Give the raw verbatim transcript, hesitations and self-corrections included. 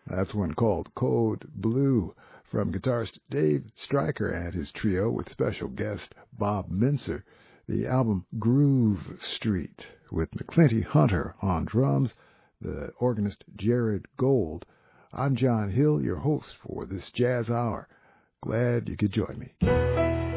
That's one called Code Blue from guitarist Dave Stryker and his trio with special guest Bob Mincer. The album Groove Street with McClinty Hunter on drums, the organist Jared Gold. I'm John Hill, your host for this Jazz Hour. Glad you could join me.